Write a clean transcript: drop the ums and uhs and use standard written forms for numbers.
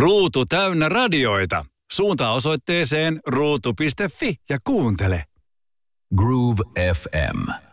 Ruutu täynnä radioita. Suuntaa osoitteeseen ruutu.fi ja kuuntele. Groove FM.